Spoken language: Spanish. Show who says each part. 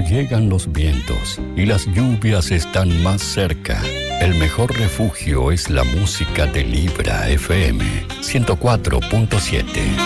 Speaker 1: llegan los vientos y las lluvias están más cerca, el mejor refugio es la música de Libra FM 104.7.